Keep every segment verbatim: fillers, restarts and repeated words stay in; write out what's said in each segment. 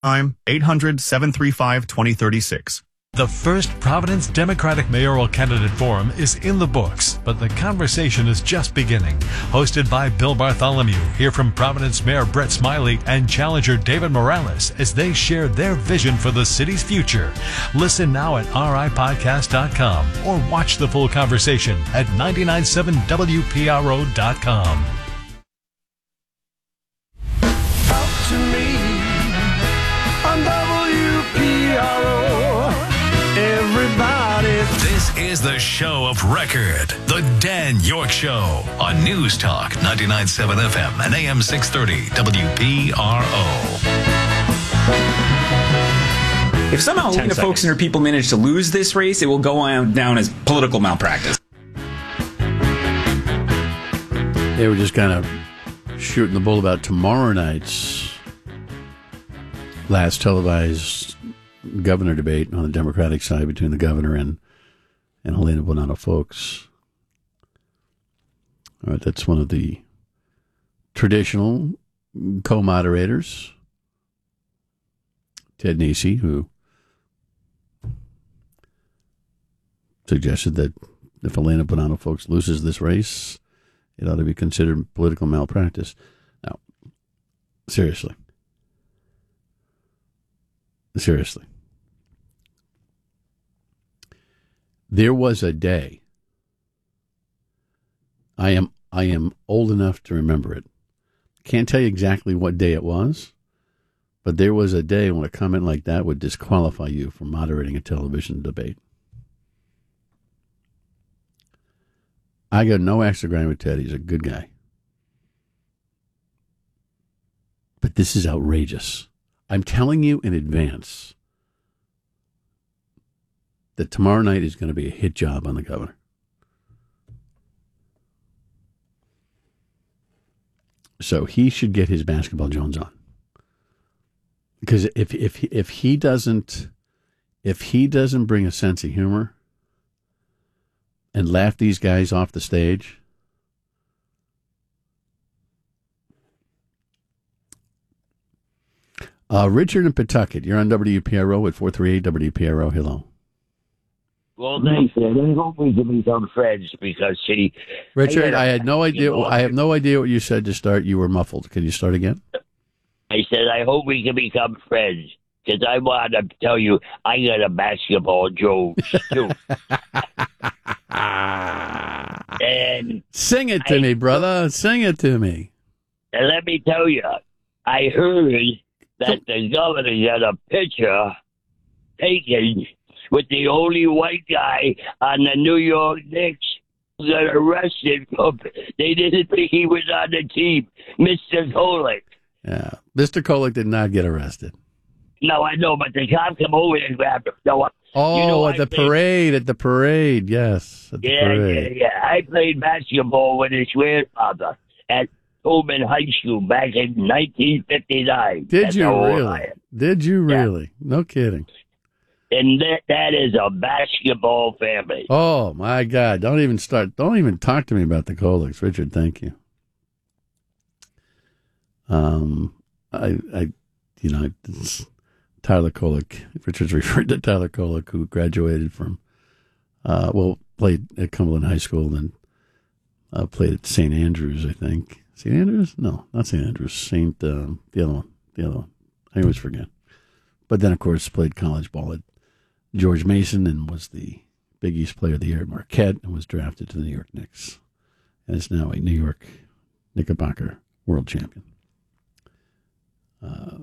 Time, eight hundred, seven three five, two zero three six. The first Providence Democratic Mayoral Candidate Forum is in the books, but the conversation is just beginning. Hosted by Bill Bartholomew, hear from Providence Mayor Brett Smiley and challenger David Morales as they share their vision for the city's future. Listen now at R I podcast dot com or watch the full conversation at nine nine seven W P R O dot com. Talk to me on W P R O. Everybody. This is the show of record, The Dan York Show, on News Talk ninety-nine point seven F M and A M six thirty W P R O. If somehow Lena Folks and her people manage to lose this race, it will go on down as political malpractice. They were just kind of shooting the bull about tomorrow night's last televised governor debate on the Democratic side between the governor and, and Helena Buonanno Folks. All right, that's one of the traditional co-moderators, Ted Nesi, who suggested that if Helena Buonanno Folks loses this race, it ought to be considered political malpractice. Now, seriously. Seriously. There was a day, I am I am old enough to remember it. Can't tell you exactly what day it was, but there was a day when a comment like that would disqualify you from moderating a television debate. I got no axe to grind with Ted. He's a good guy. But this is outrageous. I'm telling you in advance that tomorrow night is going to be a hit job on the governor. So he should get his basketball Jones on. Because if if if he doesn't if he doesn't bring a sense of humor and laugh these guys off the stage, uh, Richard in Pawtucket, you're on W P R O at four three eight W P R O. Hello. Well, thanks, Ed. I hope we can become friends because, see... Richard, I, I had no idea. I have no idea what you said to start. You were muffled. Can you start again? I said, I hope we can become friends because I want to tell you I got a basketball Jones, too. And Sing it to I, me, brother. Sing it to me. And let me tell you, I heard that the governor got a picture taken with the only white guy on the New York Knicks who got arrested. They didn't think he was on the team, Mister Kolek. Yeah, Mister Kolek did not get arrested. No, I know, but the cop come over and grabbed him. No, oh, you know, at I the played, parade, at the parade, yes. At the yeah, parade. yeah, yeah. I played basketball with his grandfather at Tobin High School back in nineteen fifty-nine. Did That's you really? Did you really? Yeah. No kidding. And that that is a basketball family. Oh, my God. Don't even start. Don't even talk to me about the Koleks. Richard, thank you. Um, I, I, you know, it's Tyler Kolek. Richard's referred to Tyler Kolek, who graduated from, uh, well, played at Cumberland High School and then uh, played at Saint Andrews, I think. Saint Andrews? No, not Saint Andrews. Saint, um, the other one. The other one. I always forget. But then, of course, played college ball at George Mason and was the Big East Player of the Year at Marquette and was drafted to the New York Knicks. And is now a New York Knickerbocker world champion. Uh,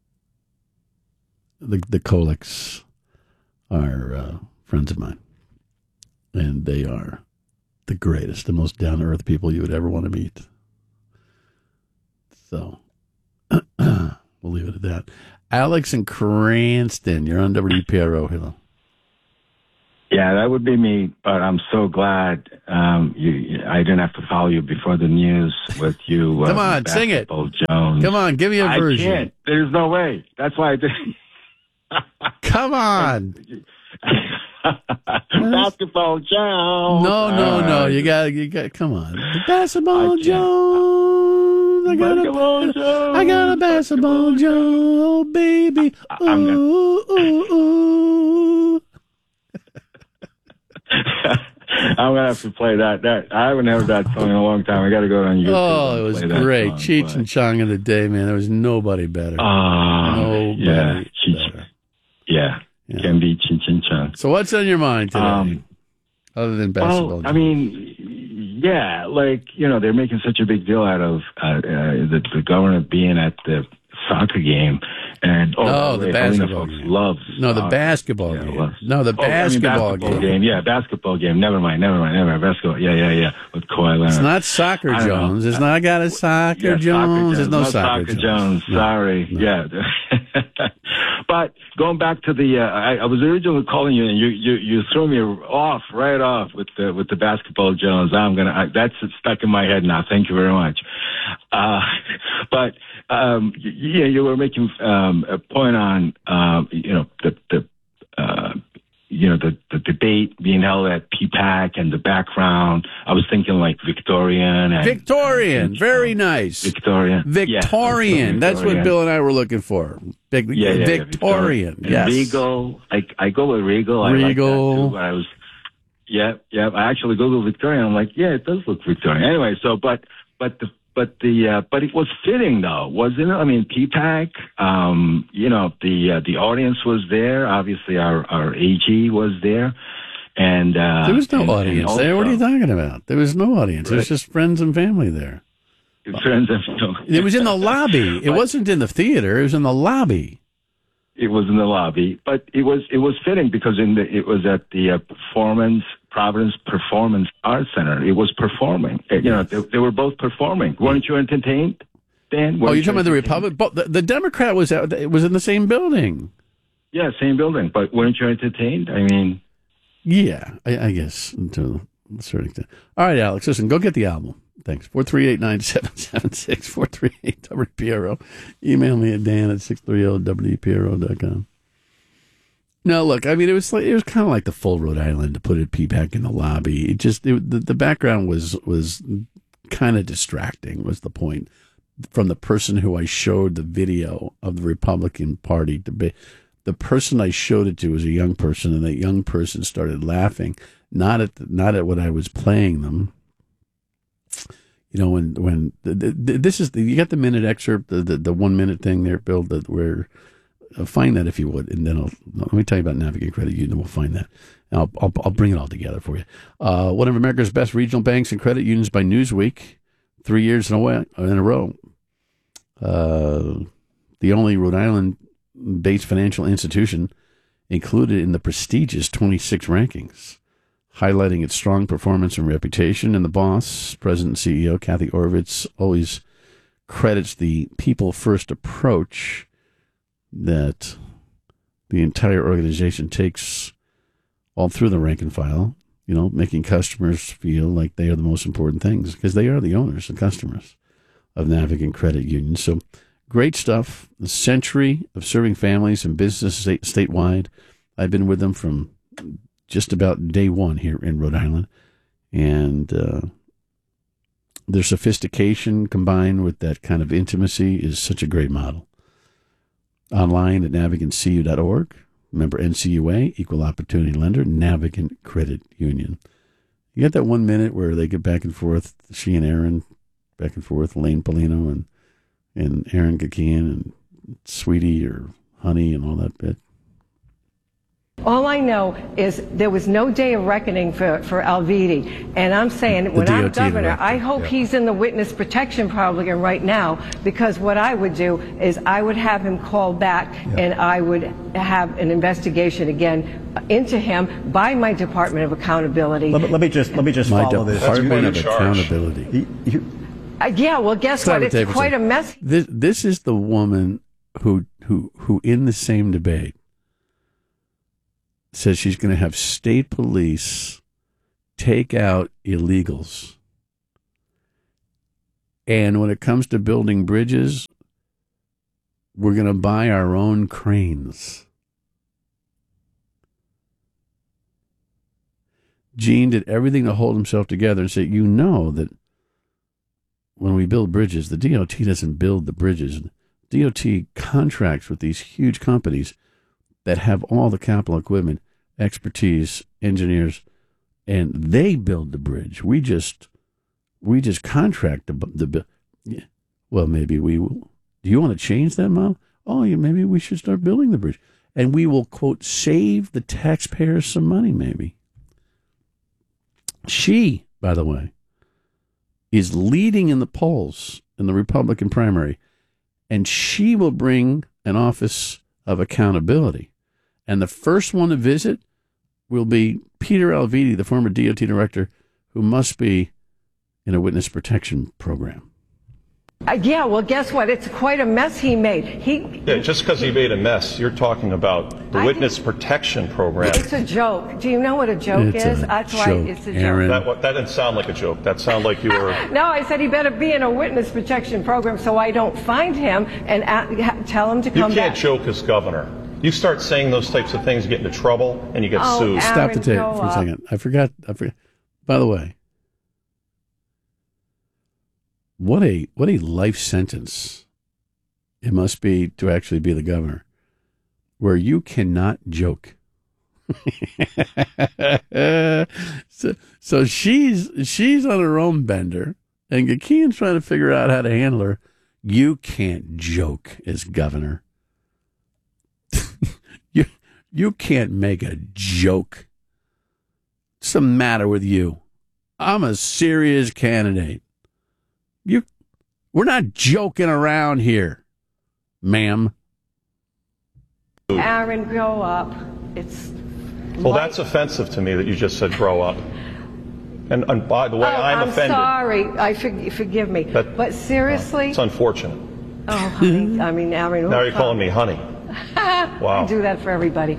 the the Koleks are uh, friends of mine. And they are the greatest, the most down-to-earth people you would ever want to meet. So, we'll leave it at that. Alex in Cranston, you're on W P R O. Hello. Yeah, that would be me, but I'm so glad um, you. I didn't have to follow you before the news with you. Come uh, on, sing it. Jones. Come on, give me a version. I can't. There's no way. That's why I did. Come on. Basketball Jones. No, no, no. You got, you got. Come on, the Basketball Jones. Jones. I got Basketball a, Jones. I got a basketball Jones, oh baby. I- I'm Ooh, ooh, ooh. I'm gonna have to play that. That I haven't heard that song in a long time. I got to go on YouTube. Oh, and it was play that great. song, Cheech but- and Chong of the day, man. There was nobody better. Oh, nobody yeah, Cheech. better. Yeah, Yeah. can be Chin Chin Chong. So what's on your mind today, Um, other than basketball? Well, I mean, yeah, like, you know, they're making such a big deal out of uh, uh, the, the governor being at the soccer game. And, oh, No, by the way, basketball Helena Fox game. loves no, the soccer. basketball Yeah, game. loves- No, the Oh, I mean, basketball, basketball game. Yeah, basketball game. Never mind, never mind, never mind. Basketball. Yeah, yeah, yeah. With Kawhi Leonard. It's not Soccer I don't know. Jones. It's not. I got a Soccer Yeah, Jones. There's no, no Soccer, Soccer Jones. No. Sorry. No. Yeah. But going back to the, uh, I, I was originally calling you, and you, you, you threw me off right off with the with the basketball Jones. I'm gonna. I, that's stuck in my head now. Thank you very much. Uh, but um, yeah, you were making um, a point on, um, you know, the the. Uh, you know, the, the debate being held at P PAC and the background. I was thinking like Victorian. And, Victorian. and, Very um, nice. Victorian. Victorian. Yeah, That's what Victorian. Bill and I were looking for. Big, Yeah, yeah, yeah, Victorian. And Yes. Regal. I, I go with Regal. I like that Regal. too, but I was, yeah, yeah. I actually Googled Victorian. I'm like, yeah, it does look Victorian. Anyway, so, but, but the, But the uh, but it was fitting though, wasn't it? I mean, P PAC, um, you know, the uh, the audience was there. Obviously, our our A G was there, and uh, There was no and, audience and there. What are you also- talking about? There was no audience. It was Right. just friends and family there. Friends and, you know, It was in the lobby. It But- wasn't in the theater. It was in the lobby. It was in the lobby, but it was it was fitting because in the it was at the uh, Performance Providence Performance Arts Center. It was performing. Uh, You know, they, they were both performing. Weren't you entertained, Dan? Oh, Weren't you're talking about the entertained? Republic? But the, the Democrat was out. It was in the same building. Yeah, same building. But weren't you entertained? I mean, Yeah, I, I guess to a certain extent. All right, Alex, listen, go get the album. Thanks. four three eight nine seven seven six, four three eight W P R O. Email me at Dan at six thirty W P R O dot com. No, look, I mean, it was like, it was kind of like the full Rhode Island to put it P PAC in the lobby. It just, it, the, the background was, was kind of distracting, was the point, from the person who I showed the video of the Republican Party debate. The person I showed it to was a young person, and that young person started laughing, not at the, not at what I was playing them. You know, when when the, the, this is the, you got the minute excerpt, the the, the one minute thing there, Bill. That where uh, find that if you would, and then I'll let me tell you about Navigate Credit Union. We'll find that. And I'll, I'll I'll bring it all together for you. Uh, one of America's best regional banks and credit unions by Newsweek, three years in a way, in a row. Uh, the only Rhode Island-based financial institution included in the prestigious twenty-six rankings, highlighting its strong performance and reputation. And the boss, President and C E O, Kathy Orvitz, always credits the people-first approach that the entire organization takes all through the rank and file, you know, making customers feel like they are the most important things, because they are the owners, the customers of Navigant Credit Union. So great stuff. A century of serving families and businesses state, statewide. I've been with them from just about day one here in Rhode Island. And uh, their sophistication combined with that kind of intimacy is such a great model. Online at navigant c u dot org. Remember N C U A, Equal Opportunity Lender, Navigant Credit Union. You got that one minute where they get back and forth, she and Aaron, back and forth, Lane Polino and, and Aaron Gakian and Sweetie or Honey and all that bit. All I know is there was no day of reckoning for, for Alviti. And I'm saying, when I'm governor, I hope he's in the witness protection program right now, because what I would do is I would have him call back and I would have an investigation again into him by my Department of Accountability. Let me, let me just let me just My follow this. Department of Accountability. You- you- Uh, yeah, well, guess Start what? with It's quite a Davidson. mess. This, this is the woman who, who, who in the same debate says she's going to have state police take out illegals. And when it comes to building bridges, we're going to buy our own cranes. Gene did everything to hold himself together and say, you know that when we build bridges, the D O T doesn't build the bridges. D O T contracts with these huge companies that have all the capital equipment, expertise, engineers, and they build the bridge. We just we just contract the the. Yeah. Well, maybe we will. Do you want to change that, Mom? Oh, yeah, maybe we should start building the bridge, and we will quote save the taxpayers some money. Maybe. She, by the way, is leading in the polls in the Republican primary, and she will bring an office of accountability. And the first one to visit will be Peter Alviti, the former D O T director, who must be in a witness protection program. Uh, yeah, well, guess what? It's quite a mess he made. He yeah, just because he made a mess, you're talking about the I witness think, protection program. It's a joke. Do you know what a joke it's is? A That's joke, why it's a Aaron. joke. That, that didn't sound like a joke. That sounded like you were... No, I said he better be in a witness protection program so I don't find him and at, tell him to come back. You can't back. joke as governor. You start saying those types of things, you get into trouble, and you get oh, sued. Aaron, Stop the tape for a second. I forgot. I forgot. By the way, what a what a life sentence it must be to actually be the governor, where you cannot joke. so, so she's she's on her own bender, and Gakian's trying to figure out how to handle her. You can't joke as governor. you you can't make a joke. What's the matter with you? I'm a serious candidate. You, we're not joking around here, ma'am. Aaron, grow up. It's well, light. That's offensive to me that you just said grow up. And, and by the way, oh, I'm, I'm offended. sorry. I forg- forgive me. That, but seriously, uh, it's unfortunate. Oh, honey. I mean, Aaron. Now you're come. calling me honey. Wow. I do that for everybody.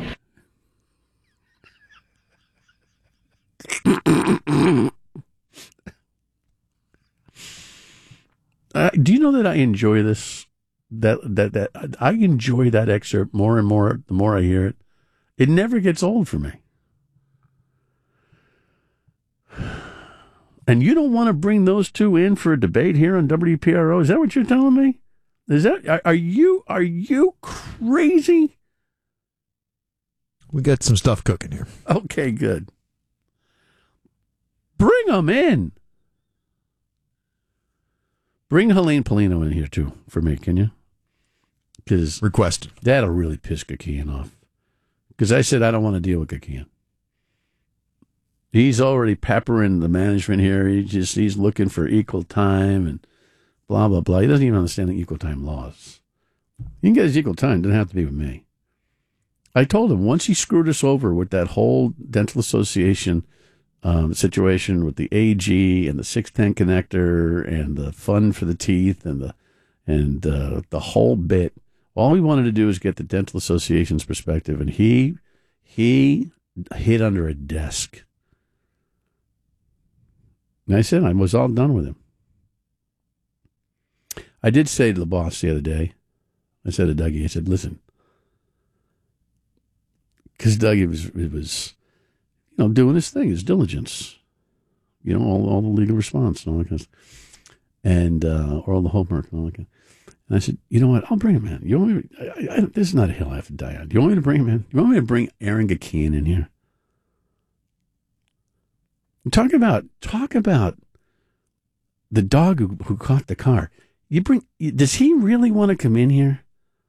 uh, do you know that I enjoy this? That that that I enjoy that excerpt more and more the more I hear it. It never gets old for me. And you don't want to bring those two in for a debate here on W P R O? Is that what you're telling me? Is that are, are you are you crazy? We got some stuff cooking here. Okay, good. Bring them in. Bring Helene Polino in here too for me, can you? Because request that'll really piss Gakian off. Because I said I don't want to deal with Gakian. He's already peppering the management here. He just he's looking for equal time and blah blah blah. He doesn't even understand the equal time laws. He can get his equal time. It doesn't have to be with me. I told him once he screwed us over with that whole dental association um, situation with the A G and the six ten connector and the fund for the teeth and the and uh, the whole bit. All he wanted to do was get the dental association's perspective, and he he hid under a desk. And I said I was all done with him. I did say to the boss the other day, I said to Dougie, I said, listen, because Dougie was, it was, you know, doing his thing, his diligence, you know, all, all the legal response and all that kind of stuff, and, uh, or all the homework and all that kind of stuff. And I said, you know what, I'll bring him in. You want me to, I, I, this is not a hill I have to die on. Do you want me to bring him in? You want me to bring Aaron Gakian in here? Talk about, talk about the dog who, who caught the car. You bring, does he really want to come in here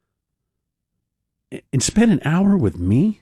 and spend an hour with me?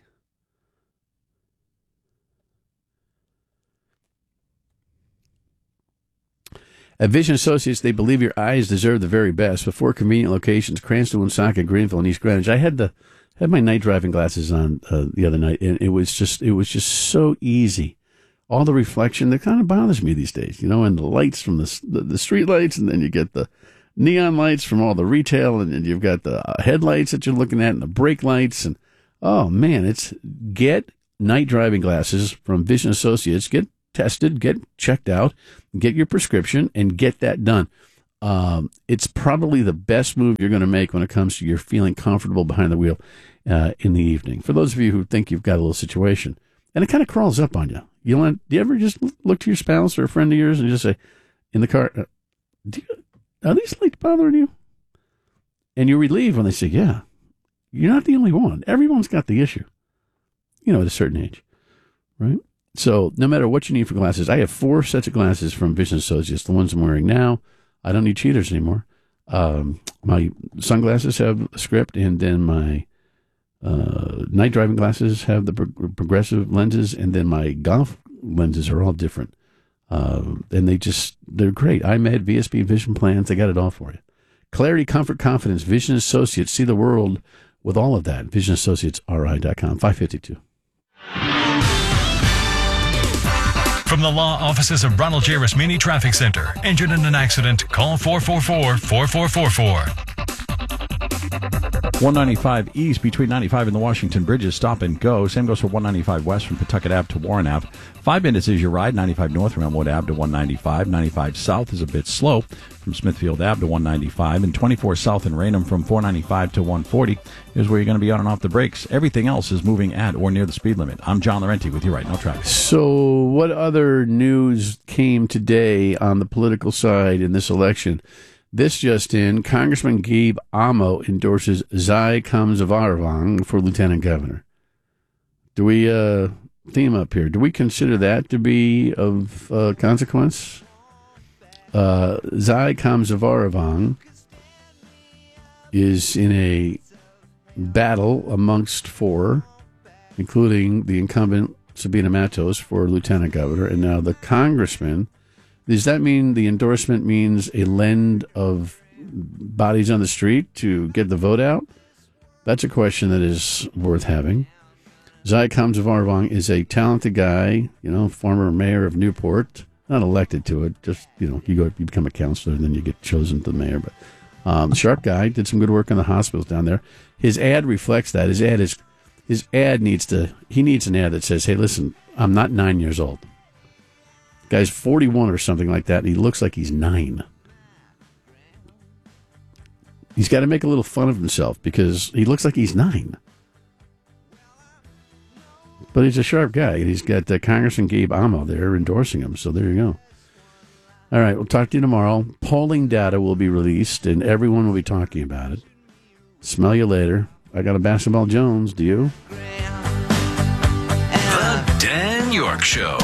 At Vision Associates, they believe your eyes deserve the very best. With four convenient locations, Cranston, Woonsocket, Greenville, and East Greenwich. I had the had my night driving glasses on uh, the other night, and it was just it was just so easy. All the reflection that kind of bothers me these days, you know, and the lights from the the, the street lights, and then you get the neon lights from all the retail, and, and you've got the headlights that you're looking at, and the brake lights, and oh man, it's get night driving glasses from Vision Associates. Get tested, get checked out, get your prescription, and get that done. Um, it's probably the best move you're going to make when it comes to your feeling comfortable behind the wheel uh, in the evening. For those of you who think you've got a little situation, and it kind of crawls up on you. You want? Do you ever just look to your spouse or a friend of yours and just say, in the car, uh, Do you, are these lights bothering you? And you're relieved when they say, yeah, you're not the only one. Everyone's got the issue, you know, at a certain age, right? So no matter what you need for glasses, I have four sets of glasses from Vision Associates, the ones I'm wearing now. I don't need cheaters anymore. Um, my sunglasses have a script, and then my uh, night driving glasses have the pro- progressive lenses, and then my golf lenses are all different. Uh, and they just, they're great. iMed, V S B, Vision Plans, they got it all for you. Clarity, comfort, confidence, Vision Associates. See the world with all of that. vision associates r i dot com, five fifty-two. From the law offices of Ronald J. Rasmini Traffic Center. Injured in an accident? Call four four four, four four four four. one ninety-five east between ninety-five and the Washington Bridges. Stop and go. Same goes for one ninety-five west from Pawtucket Ave to Warren Ave. Five minutes is your ride. ninety-five north from Elmwood Ave to one ninety-five. ninety-five south is a bit slow from Smithfield Ave to one ninety-five. And twenty-four south in Raynham from four ninety-five to one forty is where you're going to be on and off the brakes. Everything else is moving at or near the speed limit. I'm John Laurenti with you right now, traffic. So what other news came today on the political side in this election? This just in, Congressman Gabe Amo endorses Zai Kamsavaravong for lieutenant governor. Do we, uh, theme up here, do we consider that to be of uh, consequence? Uh, Zai Kamsavaravong is in a battle amongst four, including the incumbent Sabina Matos for lieutenant governor, and now the congressman. Does that mean the endorsement means a lend of bodies on the street to get the vote out? That's a question that is worth having. Zai Kamsavaravong is a talented guy, you know, former mayor of Newport, not elected to it, just, you know, you go, you become a counselor and then you get chosen to the mayor, but um, sharp guy, did some good work in the hospitals down there. His ad reflects that. His ad is, his ad needs to, he needs an ad that says, hey, listen, I'm not nine years old. Guy's forty-one or something like that, and he looks like he's nine. He's got to make a little fun of himself because he looks like he's nine. But he's a sharp guy, and he's got uh, Congressman Gabe Amo there endorsing him, so there you go. All right, we'll talk to you tomorrow. Polling data will be released, and everyone will be talking about it. Smell you later. I got a Basketball Jones. Do you? The Dan York Show.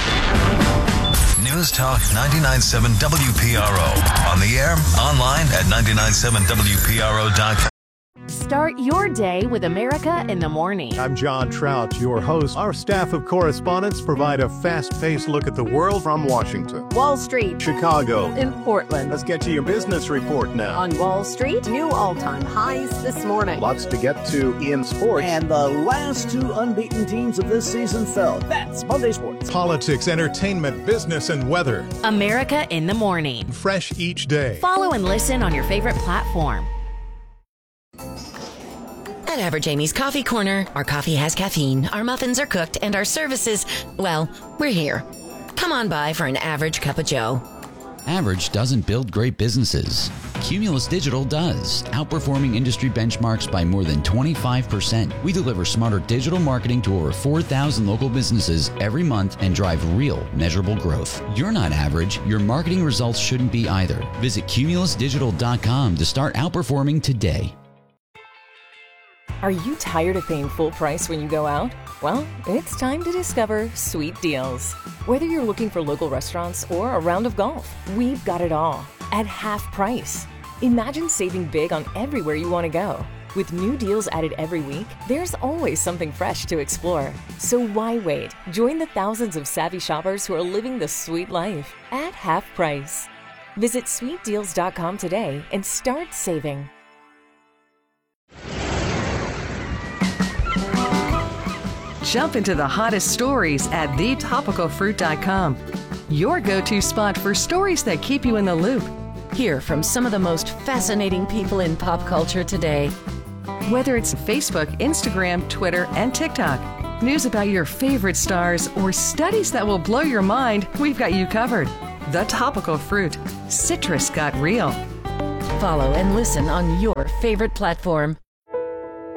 News Talk ninety-nine point seven W P R O. On the air, online at nine nine seven W P R O dot com. Start your day with America in the Morning. I'm John Trout, your host. Our staff of correspondents provide a fast-paced look at the world from Washington, Wall Street, Chicago, and Portland. Let's get to your business report now. On Wall Street, new all-time highs this morning. Lots to get to in sports. And the last two unbeaten teams of this season fell. That's Monday Sports. Politics, entertainment, business, and weather. America in the Morning. Fresh each day. Follow and listen on your favorite platform. At Average Amy's Coffee Corner, our coffee has caffeine, our muffins are cooked, and our services, well, we're here. Come on by for an average cup of joe. Average doesn't build great businesses. Cumulus Digital does, outperforming industry benchmarks by more than twenty-five percent. We deliver smarter digital marketing to over four thousand local businesses every month and drive real, measurable growth. You're not average. Your marketing results shouldn't be either. Visit cumulus digital dot com to start outperforming today. Are you tired of paying full price when you go out? Well, it's time to discover Sweet Deals. Whether you're looking for local restaurants or a round of golf, we've got it all at half price. Imagine saving big on everywhere you want to go. With new deals added every week, there's always something fresh to explore. So why wait? Join the thousands of savvy shoppers who are living the sweet life at half price. Visit sweet deals dot com today and start saving. Jump into the hottest stories at the topical fruit dot com. Your go-to spot for stories that keep you in the loop. Hear from some of the most fascinating people in pop culture today. Whether it's Facebook, Instagram, Twitter, and TikTok, news about your favorite stars, or studies that will blow your mind, we've got you covered. The Topical Fruit. Citrus got real. Follow and listen on your favorite platform.